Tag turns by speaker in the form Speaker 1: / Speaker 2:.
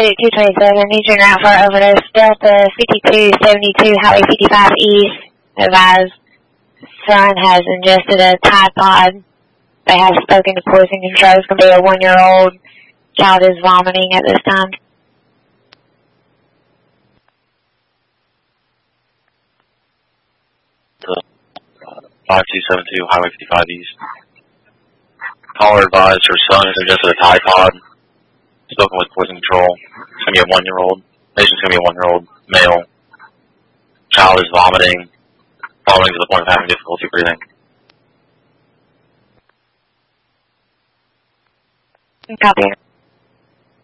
Speaker 1: 227, need you route for overdose, Delta 5272, Highway 55 East, advised son has ingested a Tide Pod. They have spoken to poison control. It's going to be a 1-year-old. Child is vomiting at this time.
Speaker 2: 5272, Highway 55 East. Caller advised her son has ingested a Tide Pod. Spoken with poison control. It's going to be a 1-year-old. Patient's going to be a 1-year-old male. Child is vomiting to the point of having difficulty breathing.
Speaker 1: Copy.